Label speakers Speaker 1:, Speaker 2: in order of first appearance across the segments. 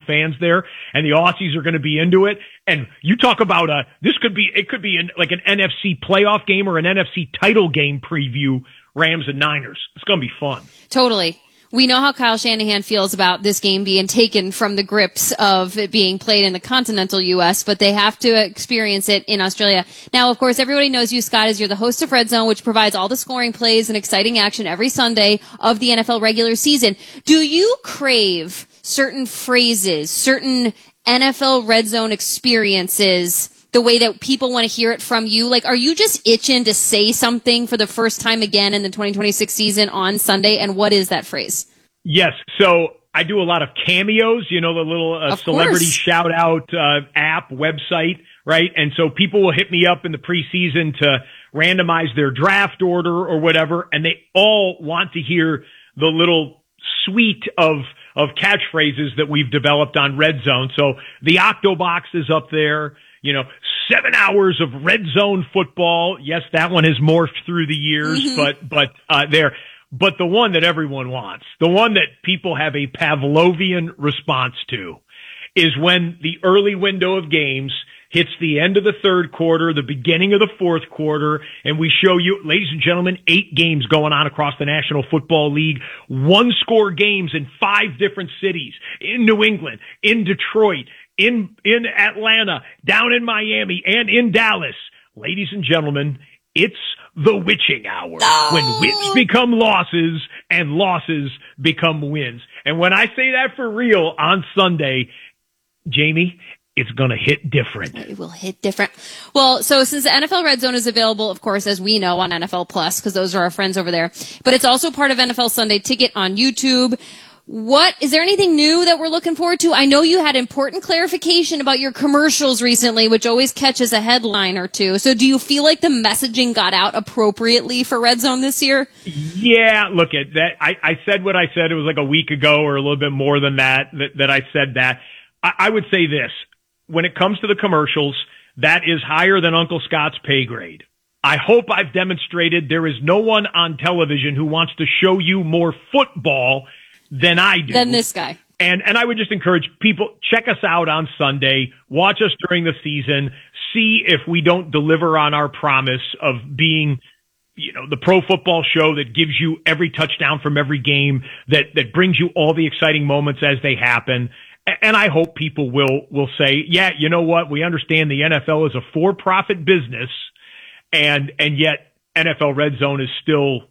Speaker 1: fans there, and the Aussies are going to be into it. And you talk about it could be like an NFC playoff game or an NFC title game preview, Rams and Niners. It's going to be fun.
Speaker 2: Totally. We know how Kyle Shanahan feels about this game being taken from the grips of it being played in the continental U.S., but they have to experience it in Australia. Now, of course, everybody knows you, Scott, as you're the host of Red Zone, which provides all the scoring plays and exciting action every Sunday of the NFL regular season. Do you crave certain phrases, certain NFL Red Zone experiences, the way that people want to hear it from you? Like, are you just itching to say something for the first time again in the 2026 season on Sunday? And what is that phrase?
Speaker 1: Yes. So I do a lot of cameos, the little celebrity shout out app website, right? And so people will hit me up in the preseason to randomize their draft order or whatever. And they all want to hear the little suite of catchphrases that we've developed on Red Zone. So the Octobox is up there. 7 hours of red zone football. Yes, that one has morphed through the years, but there. But the one that everyone wants, the one that people have a Pavlovian response to, is when the early window of games hits the end of the third quarter, the beginning of the fourth quarter, and we show you, ladies and gentlemen, 8 games going on across the National Football League, 1-score games in 5 different cities, in New England, in Detroit, in Atlanta, down in Miami, and in Dallas. Ladies and gentlemen, it's the witching hour, when wins become losses and losses become wins. And when I say that for real on Sunday, Jamie, it's going to hit different.
Speaker 2: It will hit different. Well, so since the NFL Red Zone is available, of course, as we know, on NFL Plus, because those are our friends over there, but it's also part of NFL Sunday Ticket on YouTube. Is there anything new that we're looking forward to? I know you had important clarification about your commercials recently, which always catches a headline or two. So do you feel like the messaging got out appropriately for Red Zone this year?
Speaker 1: Yeah, look at that. I said what I said. It was like a week ago or a little bit more than that I said that. I would say this. When it comes to the commercials, that is higher than Uncle Scott's pay grade. I hope I've demonstrated there is no one on television who wants to show you more football than I do.
Speaker 2: Than this guy.
Speaker 1: And I would just encourage people, check us out on Sunday, watch us during the season, see if we don't deliver on our promise of being, the pro football show that gives you every touchdown from every game, that brings you all the exciting moments as they happen. And I hope people will say, yeah, you know what? We understand the NFL is a for-profit business, and yet NFL Red Zone is still,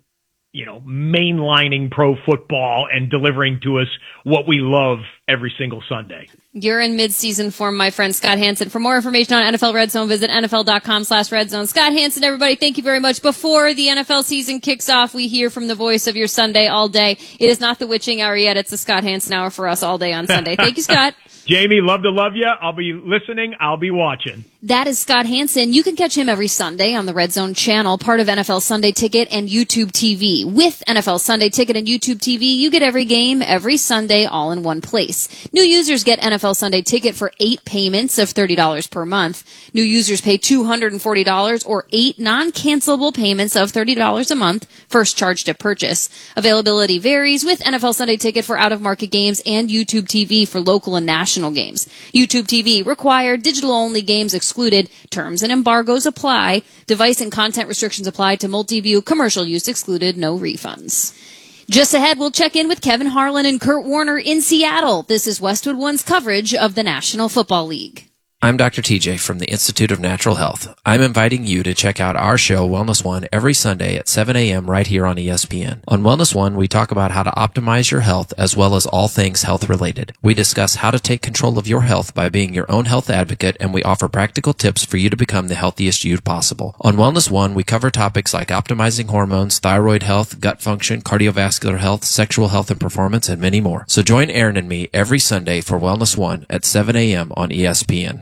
Speaker 1: mainlining pro football and delivering to us what we love every single Sunday.
Speaker 2: You're in mid-season form, my friend Scott Hanson. For more information on NFL Red Zone, visit NFL.com/Red Zone. Scott Hanson, everybody, thank you very much. Before the NFL season kicks off, we hear from the voice of your Sunday all day. It is not the witching hour yet. It's the Scott Hanson hour for us all day on Sunday. Thank you, Scott.
Speaker 1: Jamie, love to love you. I'll be listening. I'll be watching.
Speaker 2: That is Scott Hanson. You can catch him every Sunday on the Red Zone channel, part of NFL Sunday Ticket and YouTube TV. With NFL Sunday Ticket and YouTube TV, you get every game, every Sunday, all in one place. New users get NFL Sunday Ticket for 8 payments of $30 per month. New users pay $240 or 8 non-cancelable payments of $30 a month, first charged at purchase. Availability varies with NFL Sunday Ticket for out-of-market games and YouTube TV for local and national games. YouTube TV required, digital-only games excluded. Terms and embargoes apply. Device and content restrictions apply to multi-view. Commercial use excluded. No refunds. Just ahead, we'll check in with Kevin Harlan and Kurt Warner in Seattle. This is Westwood One's coverage of the National Football League.
Speaker 3: I'm Dr. TJ from the Institute of Natural Health. I'm inviting you to check out our show, Wellness One, every Sunday at 7 a.m. right here on ESPN. On Wellness One, we talk about how to optimize your health as well as all things health related. We discuss how to take control of your health by being your own health advocate, and we offer practical tips for you to become the healthiest you possible. On Wellness One, we cover topics like optimizing hormones, thyroid health, gut function, cardiovascular health, sexual health and performance, and many more. So join Aaron and me every Sunday for Wellness One at 7 a.m. on ESPN.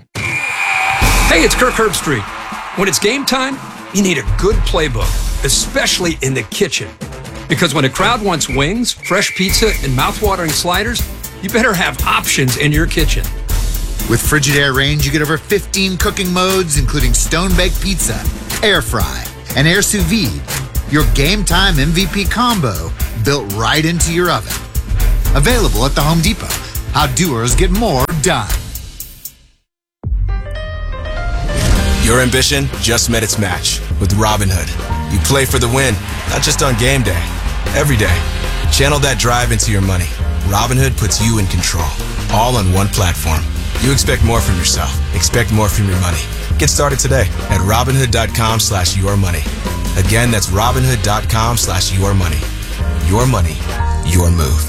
Speaker 4: Hey, it's Kirk Herbstreit. When it's game time, you need a good playbook, especially in the kitchen. Because when a crowd wants wings, fresh pizza, and mouthwatering sliders, you better have options in your kitchen.
Speaker 5: With Frigidaire Range, you get over 15 cooking modes, including stone-baked pizza, air fry, and air sous vide. Your game time MVP combo built right into your oven. Available at the Home Depot. how doers get more done.
Speaker 6: Your ambition just met its match with Robinhood. You play for the win, not just on game day, every day. Channel that drive into your money. Robinhood puts you in control, all on one platform. You expect more from yourself. Expect more from your money. Get started today at Robinhood.com/yourmoney. Again, that's Robinhood.com/yourmoney. Your money, your move.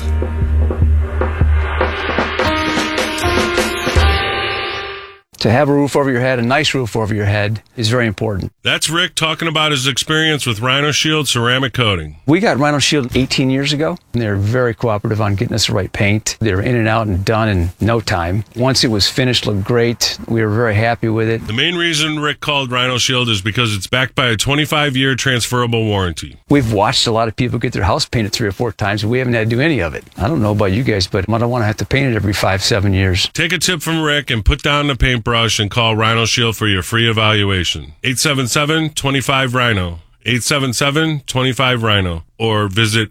Speaker 7: To have a roof over your head, a nice roof over your head, is very important.
Speaker 8: That's Rick talking about his experience with Rhino Shield ceramic coating.
Speaker 7: We got Rhino Shield 18 years ago, and they were very cooperative on getting us the right paint. They were in and out and done in no time. Once it was finished, looked great. We were very happy with it.
Speaker 8: The main reason Rick called Rhino Shield is because it's backed by a 25-year transferable warranty.
Speaker 7: We've watched a lot of people get their house painted 3 or 4 times, and we haven't had to do any of it. I don't know about you guys, but I don't want to have to paint it every 5-7 years.
Speaker 8: Take a tip from Rick and put down the paintbrush and call Rhino Shield for your free evaluation. 877-25-RHINO. 877-25-RHINO. Or visit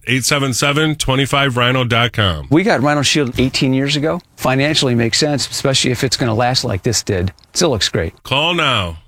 Speaker 8: 877-25rhino.com.
Speaker 7: We got Rhino Shield 18 years ago. Financially makes sense, especially if it's going to last like this did. Still looks great.
Speaker 8: Call now.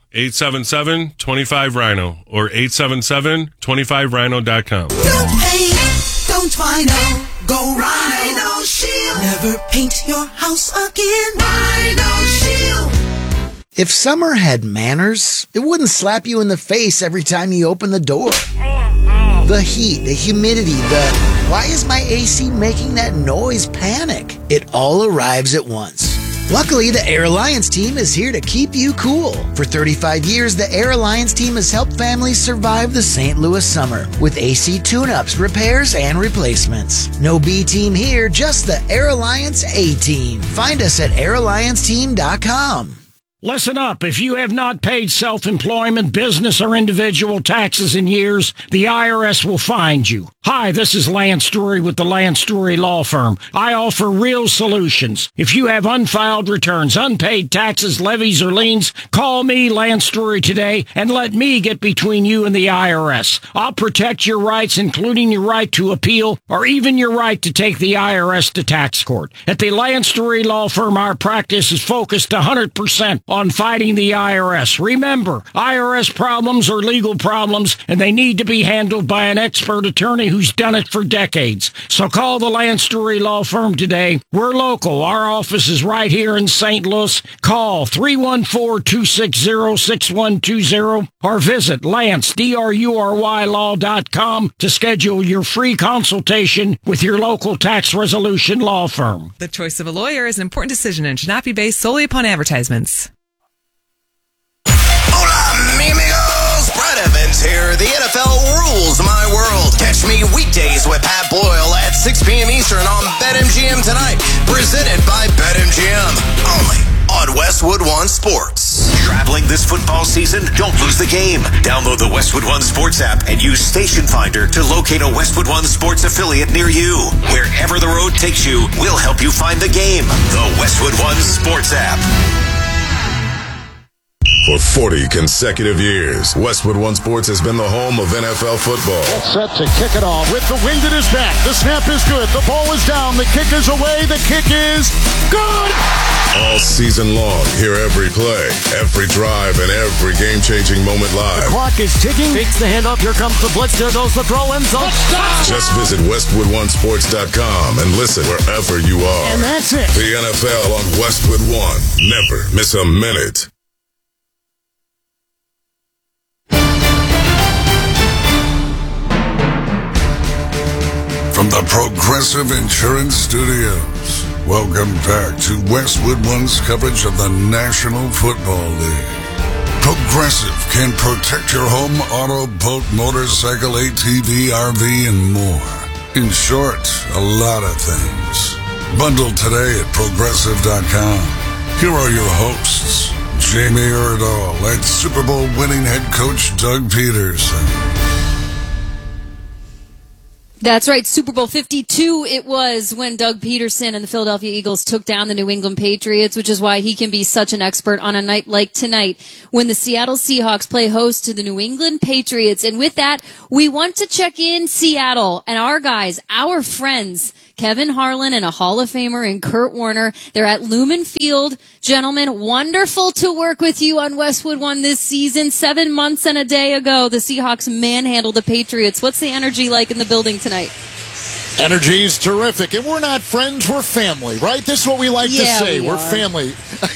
Speaker 8: 877-25-RHINO or 877-25rhino.com.
Speaker 9: Don't paint, don't Rhino. Go Rhino Shield. Never paint your house again. Rhino Shield.
Speaker 10: If summer had manners, it wouldn't slap you in the face every time you open the door. The heat, the humidity, why is my AC making that noise panic? It all arrives at once. Luckily, the Air Alliance team is here to keep you cool. For 35 years, the Air Alliance team has helped families survive the St. Louis summer with AC tune-ups, repairs, and replacements. No B team here, just the Air Alliance A team. Find us at airallianceteam.com.
Speaker 11: Listen up. If you have not paid self-employment, business, or individual taxes in years, the IRS will find you. Hi, this is Lance Drury with the Lance Drury Law Firm. I offer real solutions. If you have unfiled returns, unpaid taxes, levies, or liens, call me, Lance Drury, today, and let me get between you and the IRS. I'll protect your rights, including your right to appeal, or even your right to take the IRS to tax court. At the Lance Drury Law Firm, our practice is focused 100% on fighting the IRS. Remember, IRS problems are legal problems, and they need to be handled by an expert attorney who's done it for decades. So call the Lance Drury Law Firm today. We're local. Our office is right here in St. Louis. Call 314-260-6120 or visit LanceDruryLaw.com to schedule your free consultation with your local tax resolution law firm.
Speaker 12: The choice of a lawyer is an important decision and should not be based solely upon advertisements.
Speaker 13: Brad Evans here. The NFL rules my world. Catch me weekdays with Pat Boyle at 6 p.m. Eastern on BetMGM tonight. Presented by BetMGM. Only on Westwood One Sports.
Speaker 14: Traveling this football season? Don't lose the game. Download the Westwood One Sports app and use Station Finder to locate a Westwood One Sports affiliate near you. Wherever the road takes you, we'll help you find the game. The Westwood One Sports app.
Speaker 15: For 40 consecutive years, Westwood One Sports has been the home of NFL football.
Speaker 16: Set to kick it off with the wind at his back. The snap is good. The ball is down. The kick is away. The kick is good.
Speaker 15: All season long, hear every play, every drive, and every game-changing moment live.
Speaker 16: The clock is ticking. Takes the handoff. Here comes the blitz. There goes the throw in zone.
Speaker 15: Just visit WestwoodOneSports.com and listen wherever you are.
Speaker 16: And that's it.
Speaker 15: The NFL on Westwood One. Never miss a minute.
Speaker 17: From the Progressive Insurance Studios, welcome back to Westwood One's coverage of the National Football League. Progressive can protect your home, auto, boat, motorcycle, ATV, RV, and more. In short, a lot of things. Bundle today at Progressive.com. Here are your hosts, Jamie Erdahl and Super Bowl winning head coach Doug Peterson.
Speaker 2: That's right. Super Bowl 52 it was when Doug Peterson and the Philadelphia Eagles took down the New England Patriots, which is why he can be such an expert on a night like tonight when the Seattle Seahawks play host to the New England Patriots. And with that, we want to check in Seattle and our guys, our friends, Kevin Harlan and a Hall of Famer in Kurt Warner. They're at Lumen Field. Gentlemen, wonderful to work with you on Westwood One this season. 7 months and a day ago, the Seahawks manhandled the Patriots. What's the energy like in the building tonight?
Speaker 16: Energy is terrific. And we're not friends, we're family, right? This is what we like to say. We're family.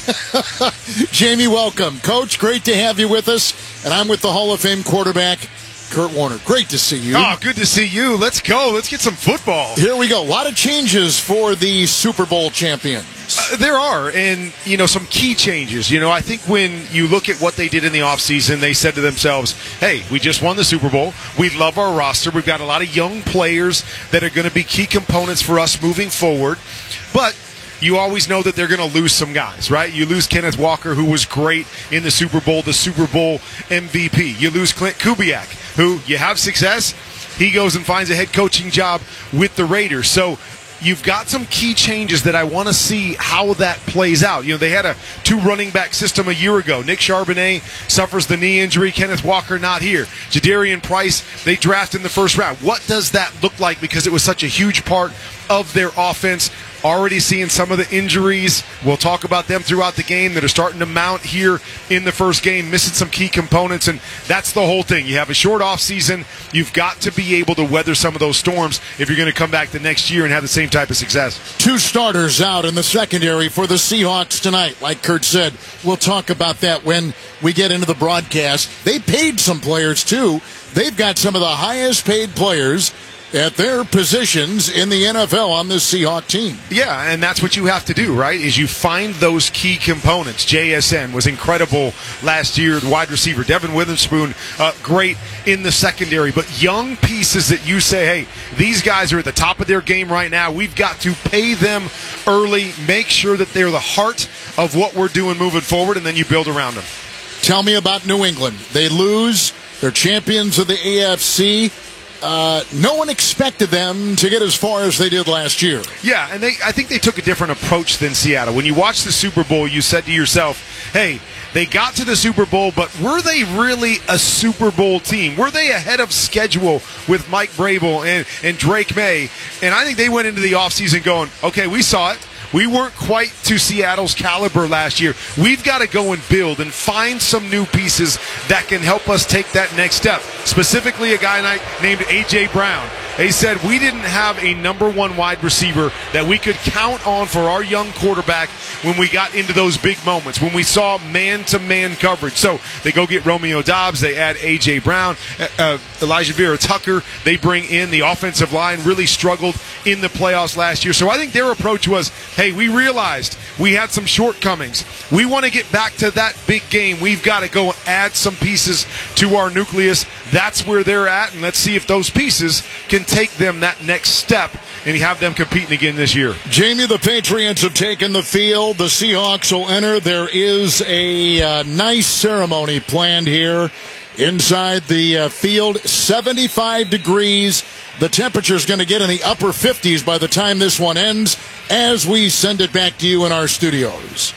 Speaker 16: Jamie, welcome. Coach, great to have you with us. And I'm with the Hall of Fame quarterback, Kurt Warner. Great to see you.
Speaker 18: Oh, good to see you. Let's go. Let's get some football.
Speaker 16: Here we go. A lot of changes for the Super Bowl champions.
Speaker 18: There are, and, some key changes. I think when you look at what they did in the offseason, they said to themselves, hey, we just won the Super Bowl. We love our roster. We've got a lot of young players that are going to be key components for us moving forward. But you always know that they're going to lose some guys, right? You lose Kenneth Walker, who was great in the Super Bowl MVP. You lose Clint Kubiak, who you have success. He goes and finds a head coaching job with the Raiders. So you've got some key changes that I want to see how that plays out. They had a 2 running back system a year ago. Nick Charbonnet suffers the knee injury. Kenneth Walker not here. Jadarian Price, they draft in the first round. What does that look like? Because it was such a huge part of their offense. Already seeing some of the injuries. We'll talk about them throughout the game that are starting to mount here in the first game, missing some key components, and that's the whole thing. You have a short off season. You've got to be able to weather some of those storms if you're going to come back the next year and have the same type of success.
Speaker 16: 2 starters out in the secondary for the Seahawks tonight. Like Kurt said, we'll talk about that when we get into the broadcast. They paid some players, too. They've got some of the highest paid players at their positions in the NFL on this Seahawk team.
Speaker 18: Yeah, and that's what you have to do, right, is you find those key components. JSN was incredible last year, the wide receiver. Devin Witherspoon, great in the secondary. But young pieces that you say, hey, these guys are at the top of their game right now. We've got to pay them early, make sure that they're the heart of what we're doing moving forward, and then you build around them.
Speaker 16: Tell me about New England. They lose. They're champions of the AFC. No one expected them to get as far as they did last year.
Speaker 18: Yeah, and I think they took a different approach than Seattle. When you watch the Super Bowl, you said to yourself, hey, they got to the Super Bowl, but were they really a Super Bowl team? Were they ahead of schedule with Mike Vrabel and Drake May? And I think they went into the offseason going, okay, we saw it. We weren't quite to Seattle's caliber last year. We've got to go and build and find some new pieces that can help us take that next step. Specifically, a guy named A.J. Brown. They said we didn't have a number 1 wide receiver that we could count on for our young quarterback when we got into those big moments, when we saw man-to-man coverage. So they go get Romeo Doubs. They add A.J. Brown, Elijah Vera Tucker. They bring in the offensive line, really struggled in the playoffs last year. So I think their approach was, hey, we realized we had some shortcomings. We want to get back to that big game. We've got to go and add some pieces to our nucleus. That's where they're at, and let's see if those pieces can take them that next step and have them competing again this year.
Speaker 16: Jamie, the Patriots have taken the field. The Seahawks will enter. There is a nice ceremony planned here inside the field. 75 degrees. The temperature is going to get in the upper 50s by the time this one ends as we send it back to you in our studios.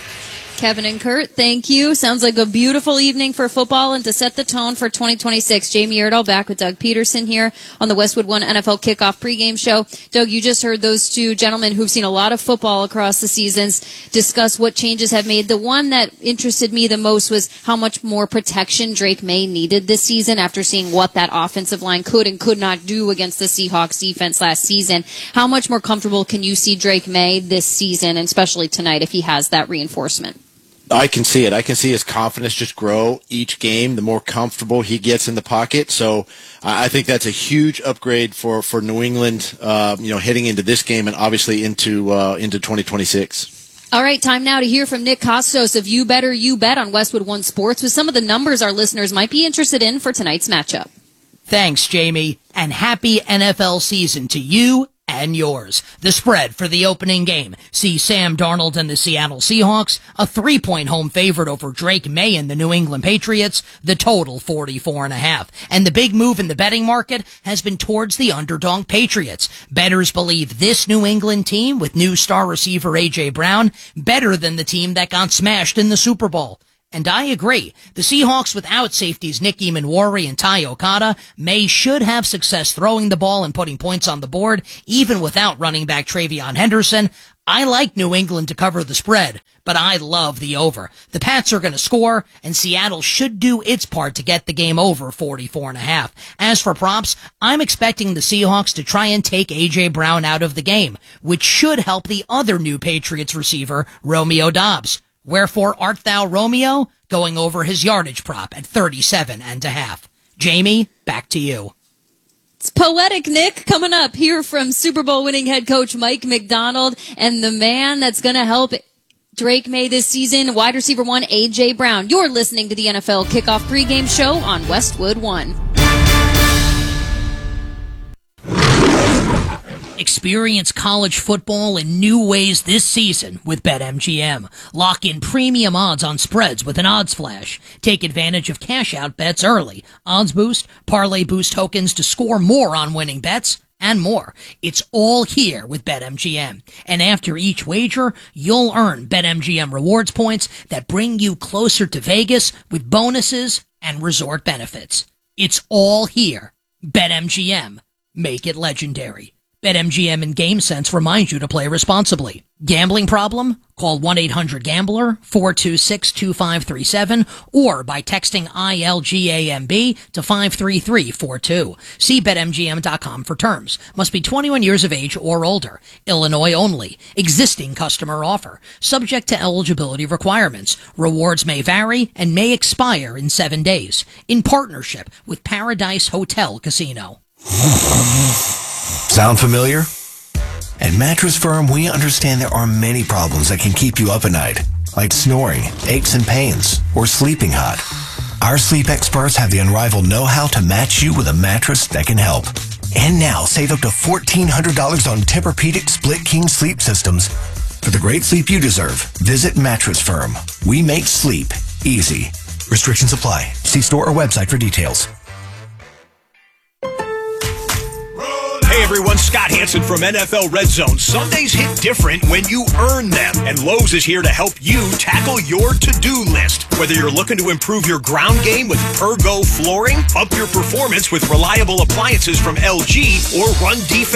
Speaker 2: Kevin and Kurt, thank you. Sounds like a beautiful evening for football and to set the tone for 2026. Jamie Erdahl back with Doug Peterson here on the Westwood One NFL Kickoff pregame show. Doug, you just heard those 2 gentlemen who've seen a lot of football across the seasons discuss what changes have made. The one that interested me the most was how much more protection Drake May needed this season after seeing what that offensive line could and could not do against the Seahawks defense last season. How much more comfortable can you see Drake May this season, and especially tonight if he has that reinforcement?
Speaker 19: I can see it. I can see his confidence just grow each game, the more comfortable he gets in the pocket. So I think that's a huge upgrade for New England, heading into this game and obviously into 2026.
Speaker 2: All right, time now to hear from Nick Kostos of You Better You Bet on Westwood One Sports with some of the numbers our listeners might be interested in for tonight's matchup.
Speaker 20: Thanks, Jamie, and happy NFL season to you and yours. The spread for the opening game. See Sam Darnold and the Seattle Seahawks, a 3-point home favorite over Drake May and the New England Patriots, the total 44.5. And the big move in the betting market has been towards the underdog Patriots. Bettors believe this New England team with new star receiver A.J. Brown better than the team that got smashed in the Super Bowl. And I agree. The Seahawks without safeties Nick Eamon-Warry and Ty Okada should have success throwing the ball and putting points on the board, even without running back TreVeyon Henderson. I like New England to cover the spread, but I love the over. The Pats are going to score, and Seattle should do its part to get the game over 44.5. As for props, I'm expecting the Seahawks to try and take A.J. Brown out of the game, which should help the other new Patriots receiver, Romeo Doubs. Wherefore art thou, Romeo? Going over his yardage prop at 37.5. Jamie, back to you.
Speaker 2: It's poetic, Nick. Coming up here from Super Bowl winning head coach Mike Macdonald and the man that's going to help Drake May this season, wide receiver 1, A.J. Brown. You're listening to the NFL Kickoff pregame show on Westwood One.
Speaker 20: Experience college football in new ways this season with BetMGM. Lock in premium odds on spreads with an odds flash. Take advantage of cash-out bets early, odds boost, parlay boost tokens to score more on winning bets, and more. It's all here with BetMGM. And after each wager, you'll earn BetMGM rewards points that bring you closer to Vegas with bonuses and resort benefits. It's all here. BetMGM. Make it legendary. BetMGM and GameSense remind you to play responsibly. Gambling problem? Call 1-800-GAMBLER, 426-2537, or by texting ILGAMB to 53342. See BetMGM.com for terms. Must be 21 years of age or older. Illinois only. Existing customer offer. Subject to eligibility requirements. Rewards may vary and may expire in 7 days. In partnership with Paradise Hotel Casino.
Speaker 21: Sound familiar? At Mattress Firm, we understand there are many problems that can keep you up at night, like snoring, aches and pains, or sleeping hot. Our sleep experts have the unrivaled know-how to match you with a mattress that can help. And now, save up to $1,400 on Tempur-Pedic Split King sleep systems. For the great sleep you deserve, visit Mattress Firm. We make sleep easy. Restrictions apply. See store or website for details.
Speaker 22: Hey everyone, Scott Hansen from NFL Red Zone. Sundays hit different when you earn them, and Lowe's is here to help you tackle your to-do list. Whether you're looking to improve your ground game with Pergo flooring, up your performance with reliable appliances from LG, or run defense